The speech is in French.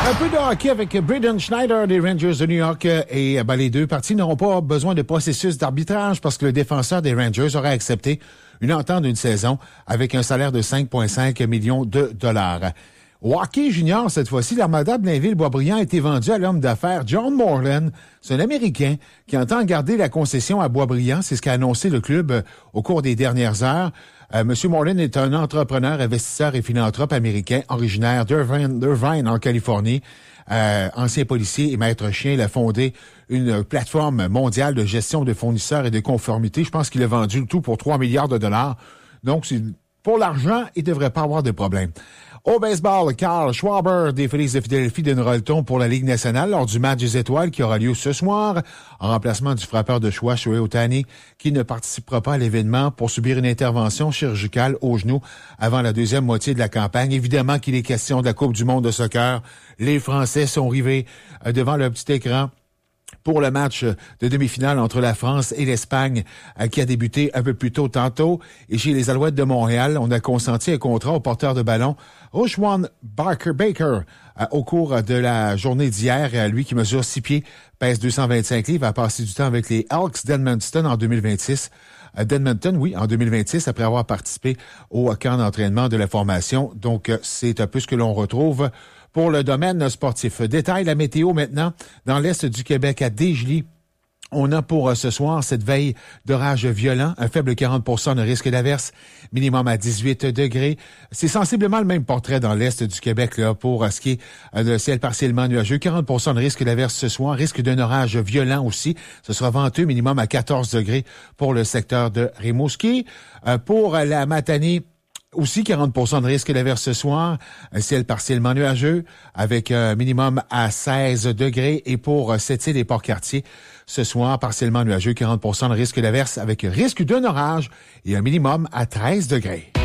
Un peu de hockey avec Braden Schneider des Rangers de New York et les deux parties n'auront pas besoin de processus d'arbitrage parce que le défenseur des Rangers aurait accepté une entente d'une saison avec un salaire de 5,5 millions de dollars. Au hockey junior, cette fois-ci, l'Armada Blainville-Boisbriand a été vendue à l'homme d'affaires John Moreland. C'est un Américain qui entend garder la concession à Boisbriand. C'est ce qu'a annoncé le club au cours des dernières heures. Monsieur Moreland est un entrepreneur, investisseur et philanthrope américain originaire d'Irvine, en Californie. Ancien policier et maître chien, il a fondé une plateforme mondiale de gestion de fournisseurs et de conformité. Je pense qu'il a vendu le tout pour 3 milliards de dollars. Donc, pour l'argent, il ne devrait pas avoir de problème. Au baseball, Carl Schwarber des Phillies de Philadelphie donne le ton pour la Ligue nationale lors du match des étoiles qui aura lieu ce soir en remplacement du frappeur de choix Shohei Ohtani qui ne participera pas à l'événement pour subir une intervention chirurgicale au genou avant la deuxième moitié de la campagne. Évidemment qu'il est question de la Coupe du monde de soccer. Les Français sont rivés devant leur petit écran pour le match de demi-finale entre la France et l'Espagne qui a débuté un peu plus tôt tantôt. Et chez les Alouettes de Montréal, on a consenti un contrat au porteur de ballon Roschwan Baker au cours de la journée d'hier. Lui qui mesure 6 pieds, pèse 225 livres, a passé du temps avec les Elks d'Edmonton en 2026. En 2026, après avoir participé au camp d'entraînement de la formation. Donc, c'est un peu ce que l'on retrouve pour le domaine sportif. Détail, la météo maintenant, dans l'est du Québec, à Desjely. On a pour ce soir cette veille d'orage violent, un faible 40% de risque d'averse, minimum à 18 degrés. C'est sensiblement le même portrait dans l'est du Québec là pour ce qui est de ciel partiellement nuageux. 40% de risque d'averse ce soir, risque d'un orage violent aussi. Ce sera venteux, minimum à 14 degrés pour le secteur de Rimouski. Pour la matinée, aussi 40% de risque d'averse ce soir, un ciel partiellement nuageux avec un minimum à 16 degrés. Et pour Sept-Îles et Port-Cartier, ce soir, partiellement nuageux, 40% de risque d'averse avec risque d'un orage et un minimum à 13 degrés.